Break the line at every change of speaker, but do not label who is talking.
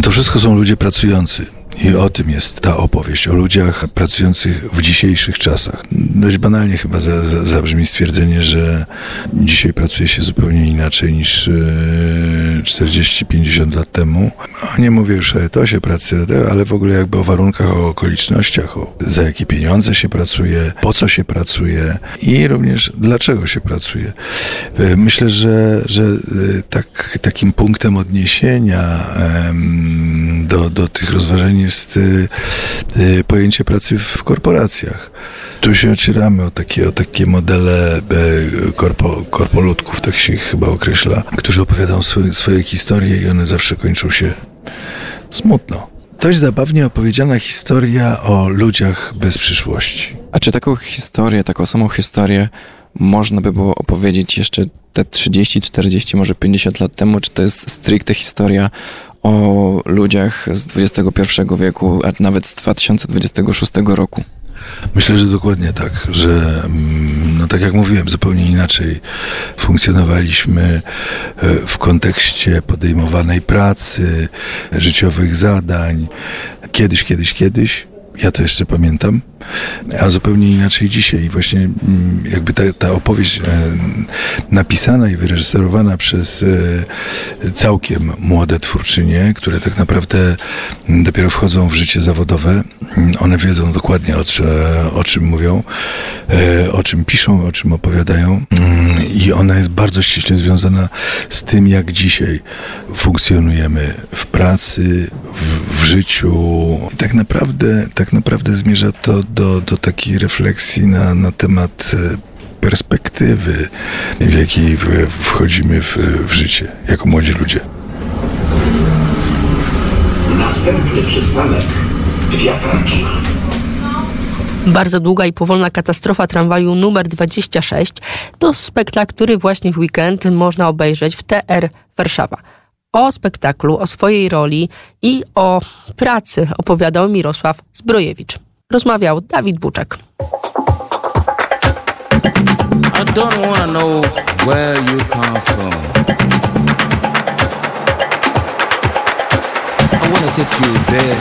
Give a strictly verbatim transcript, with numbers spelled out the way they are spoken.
To wszystko są ludzie pracujący. I o tym jest ta opowieść, o ludziach pracujących w dzisiejszych czasach. Dość banalnie chyba za, za, zabrzmi stwierdzenie, że dzisiaj pracuje się zupełnie inaczej niż czterdzieści pięćdziesiąt lat temu. No, nie mówię już o etosie pracy, ale w ogóle jakby o warunkach, o okolicznościach, o za jakie pieniądze się pracuje, po co się pracuje i również dlaczego się pracuje. Myślę, że, że tak, takim punktem odniesienia do, do tych rozważań jest y, y, pojęcie pracy w korporacjach. Tu się ocieramy o takie, o takie modele y, korpo, korpoludków, tak się ich chyba określa, którzy opowiadają swoje, swoje historie i one zawsze kończą się smutno. Dość zabawnie opowiedziana historia o ludziach bez przyszłości.
A czy taką historię, taką samą historię można by było opowiedzieć jeszcze te trzydzieści, czterdzieści, może pięćdziesiąt lat temu? Czy to jest stricte historia o ludziach z dwudziestego pierwszego wieku, a nawet z dwa tysiące dwudziestego szóstego roku?
Myślę, że dokładnie tak, że no tak jak mówiłem, zupełnie inaczej funkcjonowaliśmy w kontekście podejmowanej pracy, życiowych zadań. Kiedyś, kiedyś, kiedyś, ja to jeszcze pamiętam, a zupełnie inaczej dzisiaj. I właśnie jakby ta, ta opowieść e, napisana i wyreżyserowana przez e, całkiem młode twórczynie, które tak naprawdę dopiero wchodzą w życie zawodowe, one wiedzą dokładnie o, o czym mówią, e, o czym piszą, o czym opowiadają i ona jest bardzo ściśle związana z tym, jak dzisiaj funkcjonujemy w pracy, w, w życiu i tak naprawdę, tak naprawdę zmierza to do, do takiej refleksji na, na temat perspektywy, w jakiej wchodzimy w, w życie, jako młodzi ludzie.
Następny przystanek Wiatraczna.
Bardzo długa i powolna katastrofa tramwaju numer dwadzieścia sześć to spektakl, który właśnie w weekend można obejrzeć w T R Warszawa. O spektaklu, o swojej roli i o pracy opowiadał Mirosław Zbrojewicz. Rozmawiał Dawid Buczek.
I don't wanna know where you come from. I wanna take you there.